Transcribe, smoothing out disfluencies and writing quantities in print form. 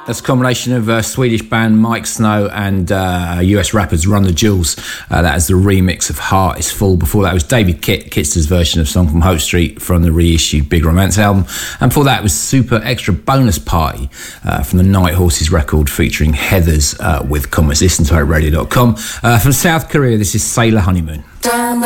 That's a combination of Swedish band Mike Snow and US rappers Run the Jewels. That is the remix of Heart is Full. Before that was David Kitzter's version of Song from Hope Street from the reissued Big Romance album. And before that was Super Extra Bonus Party from the Night Horses record featuring Heathers with Commas. Listen to it at radio.com. From South Korea, this is Sailor Honeymoon.